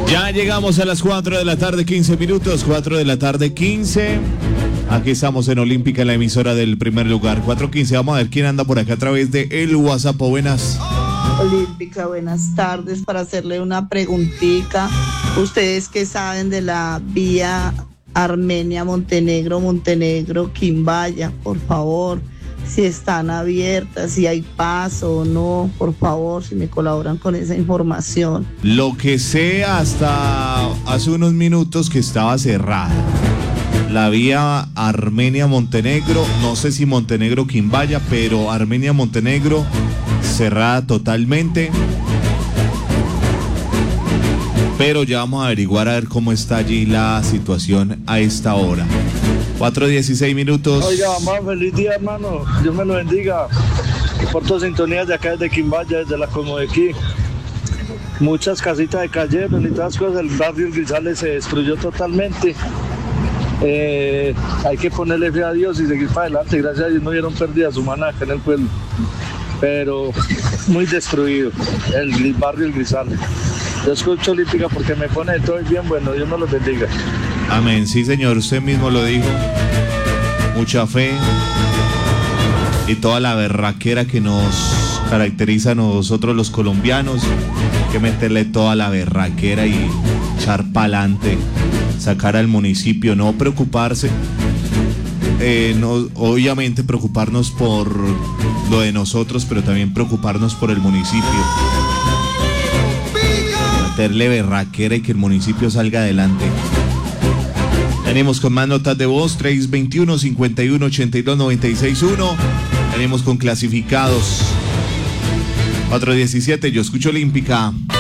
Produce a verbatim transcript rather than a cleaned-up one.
Ya llegamos a las cuatro de la tarde, quince minutos, cuatro de la tarde, quince. Aquí estamos en Olímpica, en la emisora del primer lugar, cuatro quince. Vamos a ver quién anda por acá a través de el WhatsApp. Buenas. Olímpica, buenas tardes. Para hacerle una preguntita, ustedes que saben de la vía Armenia, Montenegro, Montenegro, Quimbaya, por favor, si están abiertas, si hay paso o no, por favor, si me colaboran con esa información. Lo que sé hasta hace unos minutos que estaba cerrada la vía Armenia-Montenegro, no sé si Montenegro-Quimbaya, pero Armenia-Montenegro cerrada totalmente. Pero ya vamos a averiguar a ver cómo está allí la situación a esta hora. cuatro dieciséis minutos. Oiga, mamá, feliz día, hermano. Dios me lo bendiga. Por todas sintonías de acá desde Quimbaya, desde la Comodequí. Muchas casitas de cayeron y todas las cosas. El barrio El Grisales se destruyó totalmente. Eh, hay que ponerle fe a Dios y seguir para adelante. Gracias a Dios no vieron pérdidas humanas acá en el pueblo. Pero muy destruido el barrio El Grisales. Yo escucho Olímpica porque me pone de todo y bien bueno. Dios me los bendiga. Amén, sí señor, usted mismo lo dijo. Mucha fe y toda la berraquera que nos caracteriza a nosotros los colombianos. Hay que meterle toda la berraquera y echar pa'lante, sacar al municipio, no preocuparse. Eh, no, obviamente preocuparnos por lo de nosotros, pero también preocuparnos por el municipio. Meterle berraquera y que el municipio salga adelante. Venimos con más notas de voz, tres veintiuno, cincuenta y uno, ochenta y dos, noventa y seis, uno. Venimos con clasificados. cuatro diecisiete, yo escucho Olímpica.